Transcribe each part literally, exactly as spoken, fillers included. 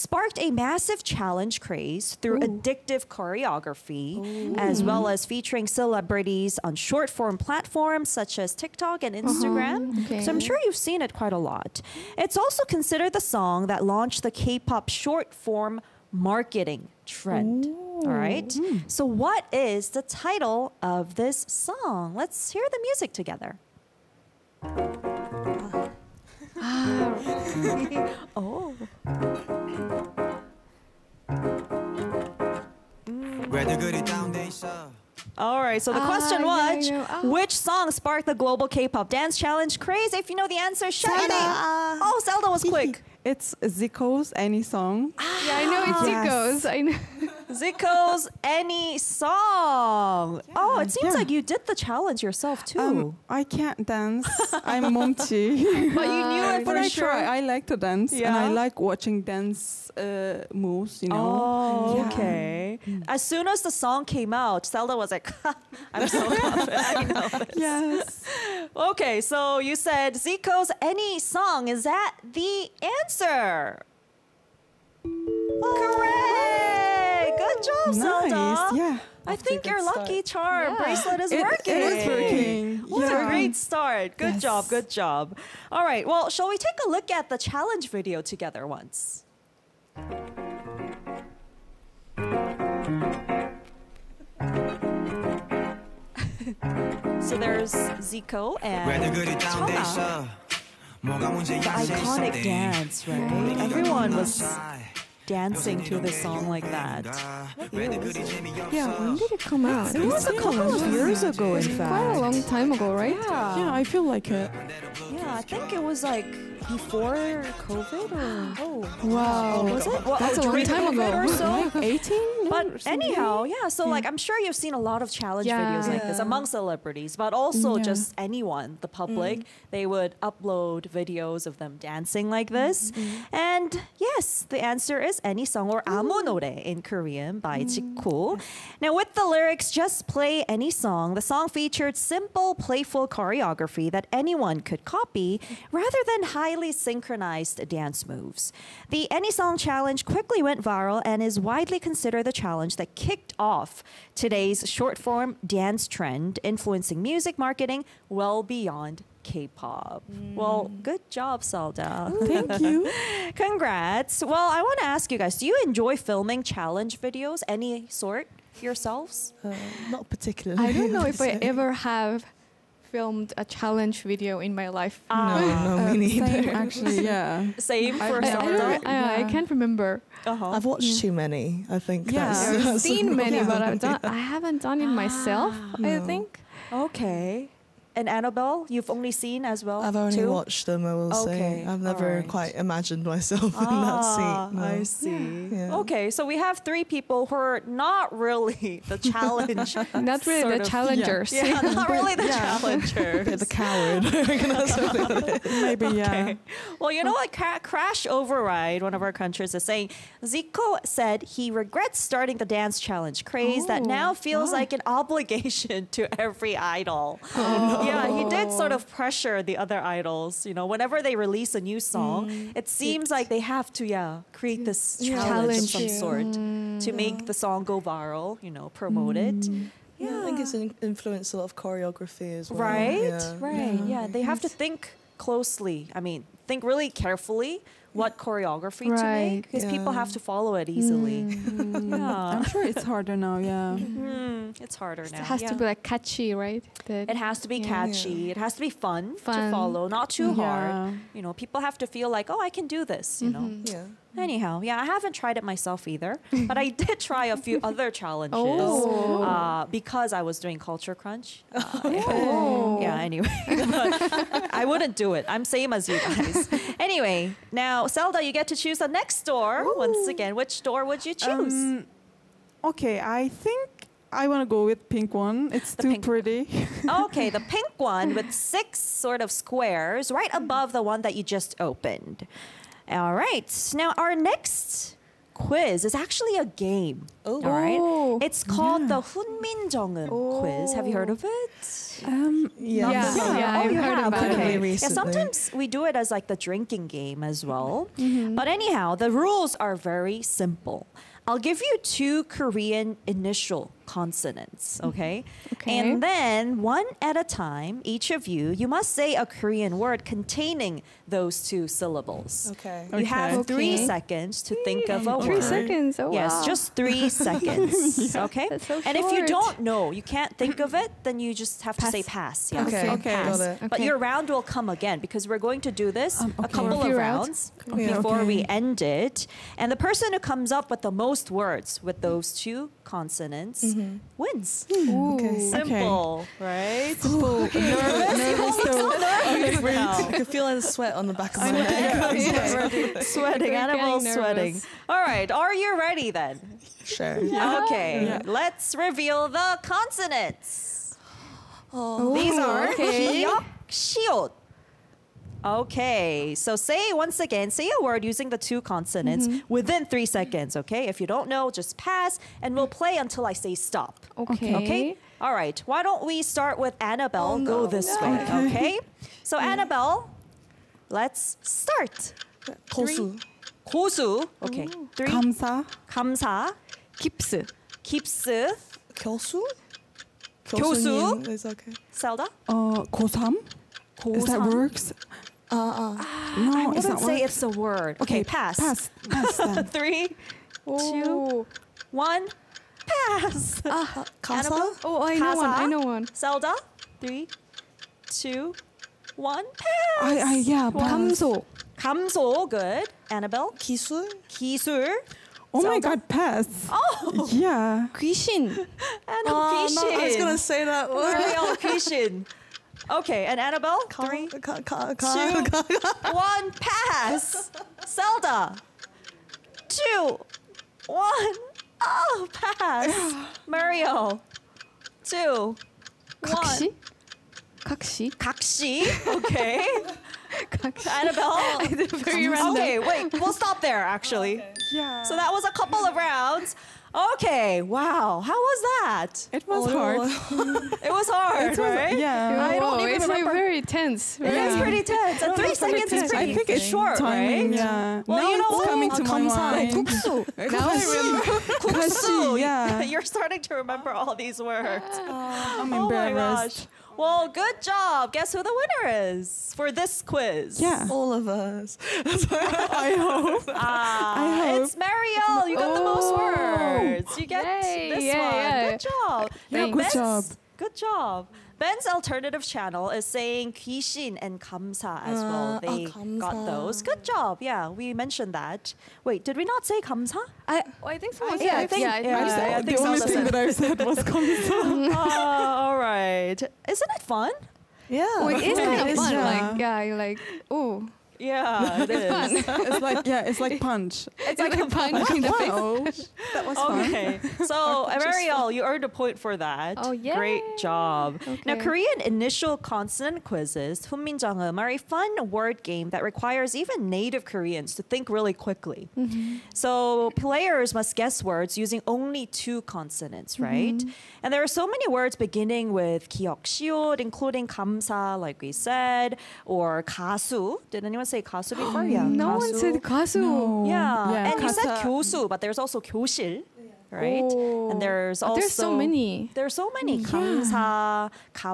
sparked a massive challenge craze through Ooh. addictive choreography, Ooh. as well as featuring celebrities on short form platforms such as TikTok and Instagram. Uh-huh. Okay. So I'm sure you've seen it quite a lot. It's also considered the song that launched the K-pop short form marketing trend. All right. So what is the title of this song? Let's hear the music together. Oh. All right, so the Ah, question yeah, was, yeah. Ah. which song sparked the global K-pop dance challenge craze? If you know the answer, shout it out. Oh, Zelda was quick. It's Zico's Any Song. Yeah, I know it's Yes. Zico's. I know. Zico's Any Song. Oh, it seems Yeah. like you did the challenge yourself too. Um, I can't dance. I'm momchi. But you knew it But for I sure. try. I like to dance, and Yeah? I like watching dance uh, moves. You know. Oh, Yeah. okay. As soon as the song came out, Zelda was like, I'm so confident. I know this. Yes. Okay, so you said Zico's Any Song. Is that the answer? Correct! Good job, Zelda. Nice. Yeah. I think your lucky charm Yeah. bracelet is It- working. it is working. What a Yeah. great start. Good Yes. job, good job. All right, well, shall we take a look at the challenge video together once? So there's Zico and Chona. The iconic dance, right? Everyone was dancing to the song like that. Yeah, when did it come out? It was a couple of years ago, in fact. Quite a long time ago, right? Yeah. Yeah, I feel like it. Yeah, I think it was like before COVID or oh Wow. was it? Well, That's oh, a long during time COVID ago. or so. eighteen. But anyhow, yeah. So like, I'm sure you've seen a lot of challenge Yeah. videos like this Yeah. among celebrities, but also Yeah. just anyone, the public. They would upload videos of them dancing like this. And yes, the answer is Any Song or 아무 노래 in Korean by Jikko. Now with the lyrics, just play any song, the song featured simple, playful choreography that anyone could copy rather than highly synchronized dance moves. The Any Song challenge quickly went viral and is widely considered the challenge that kicked off today's short form dance trend, influencing music marketing well beyond K-pop. Well, good job, Zelda. Thank you. Congrats. Well, I want to ask you guys, do you enjoy filming challenge videos, any sort, yourselves? Uh, not particularly. I don't know if I So- ever have filmed a challenge video in my life. No, no, me neither. Same, actually, yeah. Same for I, I, Zelda? don't, I, I can't remember. Uh-huh. I've watched too many. I think. Yeah. that's, I've that's seen many, yeah. but I've done, I haven't done it myself, I No. think. Okay. And Annabelle, you've only seen as well? I've only too? watched them. I will Okay, say. I've never alright. quite imagined myself in Ah, that seat. No. I see. Yeah. Okay, so we have three people who are not really the challenge. Not really sort the of- challengers. Yeah, not really the Yeah. challengers. Bit of a coward. I reckon that's what it is. Maybe, yeah. Okay. Well, you know what? Cra- Crash Override, one of our countries, is saying Zico said he regrets starting the dance challenge craze that Oh, now feels wow. like an obligation to every idol. Yeah, he did sort of pressure the other idols. You know, whenever they release a new song, it seems like they have to, yeah, create this Yeah. challenge of Challenge some you. sort to make the song go viral. You know, promote it. Yeah, I think it's in- influenced a lot of choreography as well. Right, Yeah. right. Yeah. they have to think closely. I mean, think really carefully what choreography to Right, make because people yeah. have to follow it easily. Yeah, I'm sure it's harder now, yeah. Mm, it's harder now. It has yeah. to be like catchy, right? The- It has to be Yeah. catchy. It has to be fun, to Fun. follow, not too Yeah. hard. You know, people have to feel like, oh, I can do this. You know. Yeah. Anyhow, yeah, I haven't tried it myself either, but I did try a few other challenges Oh. uh, because I was doing Culture Crunch. Uh, Oh. Yeah, anyway. But I wouldn't do it. I'm same as you guys. Anyway, now, Zelda, you get to choose the next store. Once again, which store would you choose? Um, okay, I think I want to go with pink one. It's The too pink- pretty. Okay, the pink one with six sort of squares right above the one that you just opened. All right. Now, our next quiz is actually a game. Oh. All right. Oh. It's called the 훈민정음 quiz. Have you heard of it? Um, Yeah. Yeah, Yeah. yeah, Oh, I've you heard have. about Okay. it. Really Yeah, recently. sometimes we do it as like the drinking game as well. But anyhow, the rules are very simple. I'll give you two Korean initial consonants, okay? Okay. And then one at a time, each of you, you must say a Korean word containing those two syllables. Okay. You have Okay. three Okay. seconds to think of a Three word. seconds. Oh, Yes, wow. just three seconds. Okay? That's so And if you short. don't know, you can't think of it, then you just have to say pass. Yeah. Okay. Okay. Pass. Got it. But Okay. your round will come again because we're going to do this Um, a okay. couple A of few rounds rounds? Okay. before Okay. we end it. And the person who comes up with the most words with those two consonants wins. Ooh. Okay. Simple, right? Simple. Nervous, nervous though. Now. I can feel the sweat on the back of my neck. Sweating, We're animals getting sweating. nervous. All right, are you ready then? Sure. Okay, Yeah. let's reveal the consonants. Oh. These are okay. 기역, 시옷. Okay, so say once again, say a word using the two consonants within three seconds, okay? If you don't know, just pass, and we'll play until I say stop. Okay. Okay? All right, why don't we start with Annabelle? Go this way, okay? So, Annabelle, let's start. 고수. 고수. Okay. Three. 감사. 감사. 깁스. 깁스. 교수? 교수? 교수님 is okay. Zelda. Uh, 고삼. Is that 고삼. works? Uh, uh. No, I it's wouldn't not say works. it's a word. Okay, pass. Pass. Pass then. Three, Oh. one, pass. 가사? Annabelle? Oh, I know one. I 가사. know one. Zelda. Three, two, one, pass. I, I, yeah. Pass. 감소. 감소. Good. Annabelle. 기술? 기술. Oh my Zelda? God, pass. Oh. Yeah. 귀신. And Uh, 귀신. no, I was gonna say that word. Ariel, 귀신. Okay, and Annabelle. 가- Three, 가- 가- 가- two, 가- one, pass. Zelda. Two, one, oh, pass. Mario. Two, one. 각시. 각시. 각시. Okay. 각시. Annabelle. Very random. Okay, wait, we'll stop there actually. Yeah. So that was a couple of rounds. Okay, wow. How was that? It was Oh, hard. It was hard, It was- right? yeah. I don't Whoa, even it's like remember. very tense. It is Yeah. pretty tense. And three seconds is pretty I think it's short, timing. right? Yeah. Well, now you know it's what? coming to 아, my 감사. mind. 국수. Now I remember. 국수. yeah. You're starting to remember all these words. I'm Oh my embarrassed. gosh. Well, good job. Guess who the winner is for this quiz? Yeah. All of us. I hope. Ah, I hope. it's Marielle. You got the most Oh. words. You get Yay, this yeah, one. yeah. Good job. Yeah, Now, good Ben's- job. Good job. Ben's alternative channel is saying 귀신 and 감사 as well. Uh, They ah, 감사. got those. Good job. Yeah, we mentioned that. Wait, did we not say 감사? I, oh, I think someone yeah, said. I think- yeah, I yeah, think I so. think the only so. thing that I said was 감사. uh, all right. Isn't it fun? Yeah. Oh, it is kind of is, fun. yeah. Like, yeah, you're like, oh, Yeah, it is. It's like yeah, it's like punch. it's like a punch in the face. Wow, that was fun. Okay, so Marielle, you earned a point for that. Oh, Great yay. job. Now, Okay. Korean initial consonant quizzes, 훈민정음, are a fun word game that requires even native Koreans to think really quickly. So players must guess words using only two consonants, right? And there are so many words beginning with 기역, 시옷, including 감사, like we said, or 가수. Did anyone say 가수 before? Yeah, No one 가수. said 가수. No. Yeah, Yeah, and you said 가사. 교수, but there's also 교실, right? Oh. And there's But also there's so many. There's so many 감사,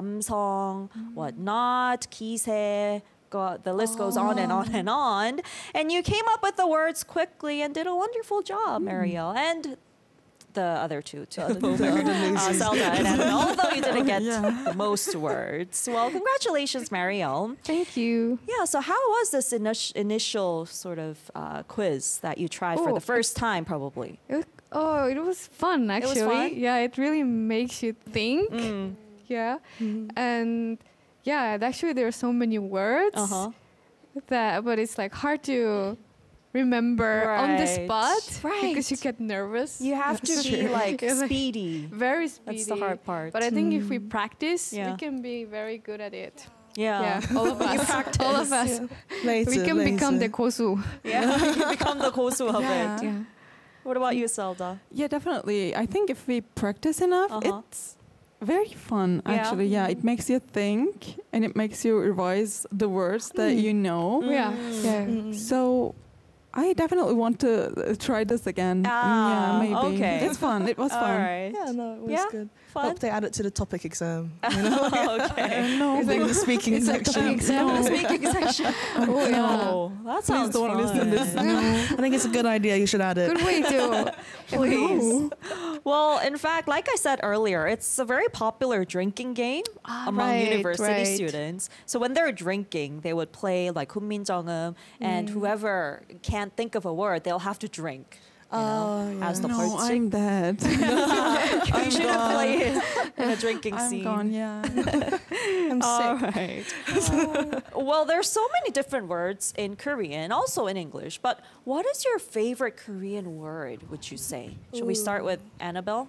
감성, whatnot, 기세. Go, the list goes on and on and on. And you came up with the words quickly and did a wonderful job, Marielle, and the other two too. uh, Zelda and Annabelle, although you didn't get Yeah. the most words. Well, congratulations, Marielle. Thank you. Yeah, so how was this init- initial sort of uh, quiz that you tried for Oh, the first time, probably? It was, oh, it was fun was actually. fun? Yeah, it really makes you think. Mm. Yeah, and yeah, and actually there are so many words Uh-huh. that, but it's like hard to remember on the Right. spot Right. because you get nervous. You have to be like Yeah, like- speedy. Very speedy. That's the hard part. But I think if we practice, Yeah. we can be very good at it. Yeah. Yeah, all of us. All of us. Later, We can become the later. 고수. Yeah, you become the 고수 of Yeah. it. Yeah. What about you, Zelda? Yeah, definitely. I think if we practice enough, Uh-huh. it's very fun, Yeah. actually. Yeah, it makes you think and it makes you revise the words that you know. Yeah. Yeah. Mm. So I definitely want to uh, try this again. Mm, Ah, yeah, maybe. okay. It's fun. It was All fun. right. Yeah, no, it was Yeah? good. Fun? Hope they add it to the topic exam. You know? Okay. Uh, no, It's like the speaking It's like section. topic exam. No. Speaking section. Oh, yeah. No, that Please sounds don't fun. listen to this. No. I think it's a good idea. You should add it. Good way to. Please. Well, in fact, like I said earlier, it's a very popular drinking game among right, university right. students. So when they're drinking, they would play like 훈민정음, and whoever can't think of a word, they'll have to drink. You know, Oh, as the No, parts. I'm dead. You should have played it in a drinking I'm scene. gone, yeah. I'm All sick. right. Well, there's so many different words in Korean, also in English. But what is your favorite Korean word, would you say? Should we start with Annabelle?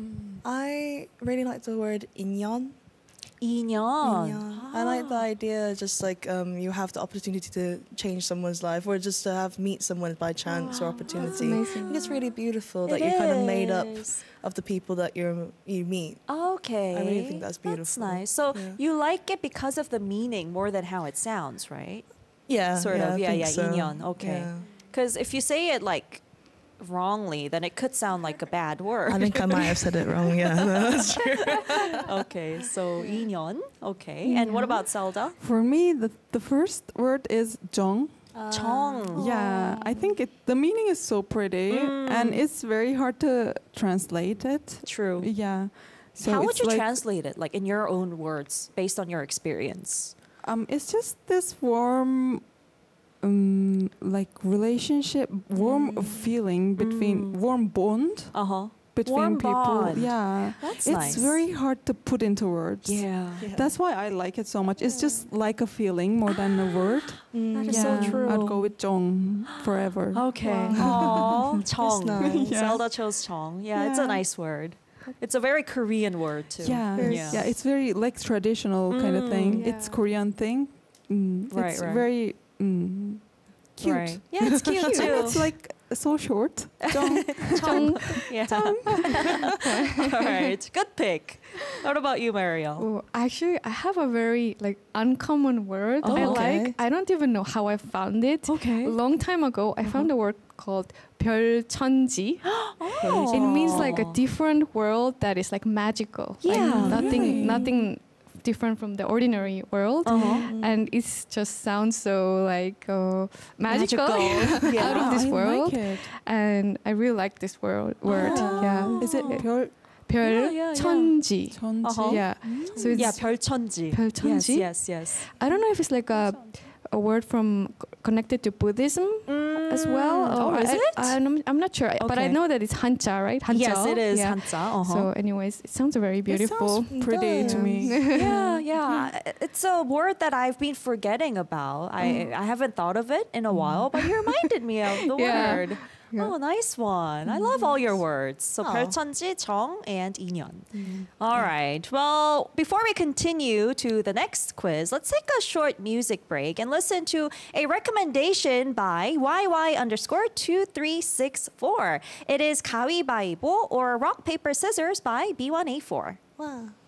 I really like the word 인연. 인연. Yeah. I like the idea just like um, you have the opportunity to change someone's life or just to have meet someone by chance or opportunity. amazing. I think it's really beautiful that It you're kind of made up is. of the people that you you meet. Okay. I really think that's That's beautiful. nice. So Yeah. you like it because of the meaning more than how it sounds, right? Yeah, Sort yeah, of. I Yeah, think yeah. so. 인연. Okay. Yeah. Because if you say it like wrongly, then it could sound like a bad word. I think I might have said it wrong. Yeah, that's true. Okay, so 인연. Okay. And what about Zelda? For me, the, the first word is 정. 정. Yeah, I think it, the meaning is so pretty and it's very hard to translate it. True. Yeah. So How would it's you like, translate it, like in your own words, based on your experience? Um, it's just this warm, um, like relationship, warm feeling between Mm. warm bond Uh huh. between Warm people. bond. Yeah, That's it's nice. very hard to put into words. Yeah. That's why I like it so much. It's just like a feeling more than a word. That is yeah, so true. I'd go with Jong forever. Okay. Aw, That's 정. nice. Yeah. Zelda chose 정. Yeah, it's a Yeah. nice word. It's a very Korean word too. Yeah, Yeah. yeah, it's very like traditional kind of thing. Mm. It's Yeah. Korean thing. Mm, Right, it's right. very mm, cute. Right. Yeah, it's cute too. And it's like so short. Jong. 정. Yeah. All right. Good pick. What about you, Mariel? Oh, actually, I have a very like uncommon word Oh, I okay. like. I don't even know how I found it. Okay. A long time ago, I found a word called 별천지. Oh. It means like a different world that is like magical. Like Yeah. nothing, Really? nothing different from the ordinary world. Uh-huh. And it just sounds so like uh, magical, Magical. Yeah. out of this I world. like it. And I really like this word. Word, yeah. Is it 별 Yeah, yeah, yeah. 별천지. 천지? Uh-huh. Yeah. So it's Yeah, 별천지. 별천지? Yes, yes, yes. I don't know if it's like a a word from connected to Buddhism as well. Oh, or is I, it? I, I'm, I'm not sure, but I Okay. know that it's Hanja, right? Hanja. Yes, it is. Yeah. 한자. Uh-huh. So, anyways, it sounds very beautiful. It sounds pretty to me. yeah, yeah. It's a word that I've been forgetting about. I I haven't thought of it in a while, but you reminded me of the Yeah. word. Yeah. Oh, nice one. I love all your words. So Oh. 별천지, 정, and 인연. All right. Well, before we continue to the next quiz, let's take a short music break and listen to a recommendation by Y Y underscore two three six four. It is 가위바위보 or rock paper scissors by B one A four. Wow.